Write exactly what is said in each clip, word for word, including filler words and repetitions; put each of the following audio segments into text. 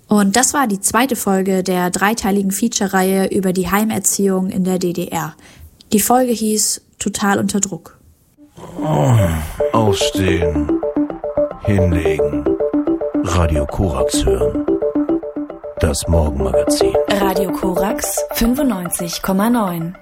Und das war die zweite Folge der dreiteiligen Feature-Reihe über die Heimerziehung in der D D R. Die Folge hieß Total unter Druck. Oh, aufstehen, hinlegen, Radio Korax hören. Das Morgenmagazin. Radio Korax fünfundneunzig Komma neun.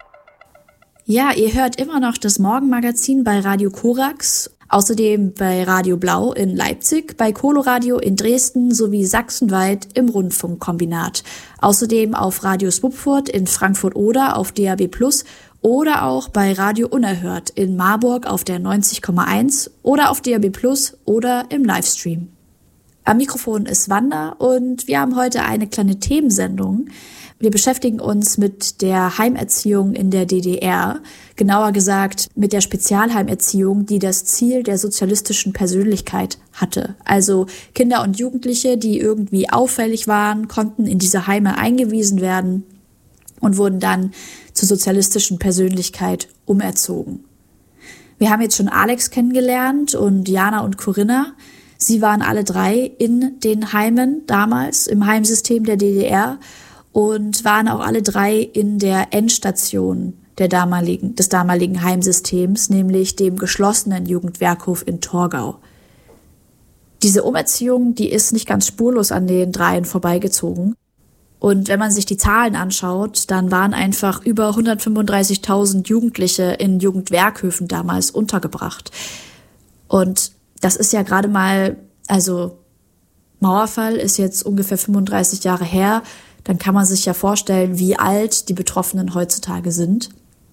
Ja, ihr hört immer noch das Morgenmagazin bei Radio Korax. Außerdem bei Radio Blau in Leipzig, bei Coloradio in Dresden sowie sachsenweit im Rundfunkkombinat. Außerdem auf Radio Swupfurt in Frankfurt-Oder auf D A B plus oder auch bei Radio Unerhört in Marburg auf der neunzig Komma eins oder auf D A B plus oder im Livestream. Am Mikrofon ist Wanda und wir haben heute eine kleine Themensendung. Wir beschäftigen uns mit der Heimerziehung in der D D R, genauer gesagt mit der Spezialheimerziehung, die das Ziel der sozialistischen Persönlichkeit hatte. Also Kinder und Jugendliche, die irgendwie auffällig waren, konnten in diese Heime eingewiesen werden und wurden dann zur sozialistischen Persönlichkeit umerzogen. Wir haben jetzt schon Alex kennengelernt und Jana und Corinna. Sie waren alle drei in den Heimen damals, im Heimsystem der D D R, und waren auch alle drei in der Endstation der damaligen, des damaligen Heimsystems, nämlich dem geschlossenen Jugendwerkhof in Torgau. Diese Umerziehung, die ist nicht ganz spurlos an den dreien vorbeigezogen. Und wenn man sich die Zahlen anschaut, dann waren einfach über hundertfünfunddreißigtausend Jugendliche in Jugendwerkhöfen damals untergebracht. Und das ist ja gerade mal, also Mauerfall ist jetzt ungefähr fünfunddreißig Jahre her, dann kann man sich ja vorstellen, wie alt die Betroffenen heutzutage sind.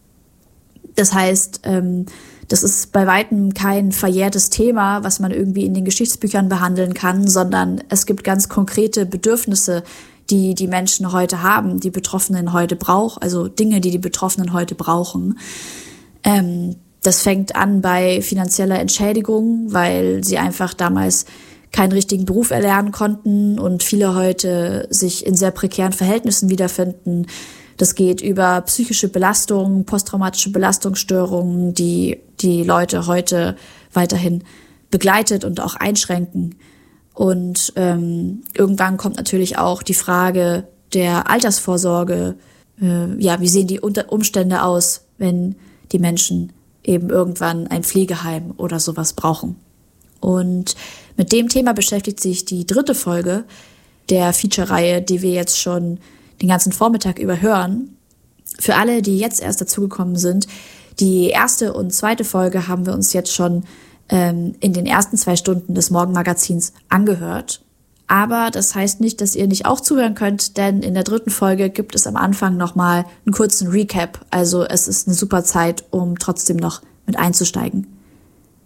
Das heißt, ähm, das ist bei weitem kein verjährtes Thema, was man irgendwie in den Geschichtsbüchern behandeln kann, sondern es gibt ganz konkrete Bedürfnisse, die die Menschen heute haben, die Betroffenen heute brauchen, also Dinge, die die Betroffenen heute brauchen. Ähm, das fängt an bei finanzieller Entschädigung, weil sie einfach damals keinen richtigen Beruf erlernen konnten und viele heute sich in sehr prekären Verhältnissen wiederfinden. Das geht über psychische Belastungen, posttraumatische Belastungsstörungen, die die Leute heute weiterhin begleitet und auch einschränken. Und ähm, irgendwann kommt natürlich auch die Frage der Altersvorsorge. Äh, ja, wie sehen die Umstände aus, wenn die Menschen eben irgendwann ein Pflegeheim oder sowas brauchen? Und mit dem Thema beschäftigt sich die dritte Folge der Feature-Reihe, die wir jetzt schon den ganzen Vormittag über hören. Für alle, die jetzt erst dazugekommen sind, die erste und zweite Folge haben wir uns jetzt schon ähm, in den ersten zwei Stunden des Morgenmagazins angehört. Aber das heißt nicht, dass ihr nicht auch zuhören könnt, denn in der dritten Folge gibt es am Anfang nochmal einen kurzen Recap. Also es ist eine super Zeit, um trotzdem noch mit einzusteigen.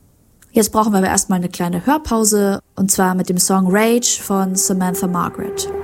Jetzt brauchen wir aber erstmal eine kleine Hörpause, und zwar mit dem Song Rage von Samantha Margaret.